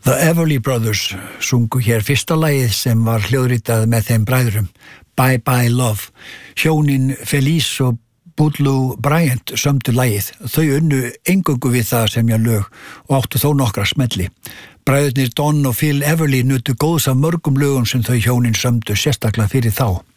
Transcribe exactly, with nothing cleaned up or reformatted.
The Everly Brothers sungu hér fyrsta lagið sem var hljóðritað með þeim bræðrum, Bye Bye Love. Hjónin Felice og Boudleaux Bryant sömdu lagið. Þau unnu eingöngu við það að semja lög og áttu þó nokkra smelli. Bræðurnir Don og Phil Everly nutu góðs af mörgum lögum sem þau hjónin sömdu sérstaklega fyrir þá.